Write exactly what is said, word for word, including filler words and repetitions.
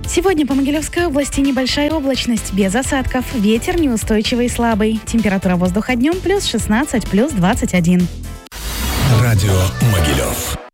Сегодня по Могилевской области небольшая облачность, без осадков. Ветер неустойчивый и слабый. Температура воздуха днем плюс шестнадцать, плюс двадцать один. Радио Могилев.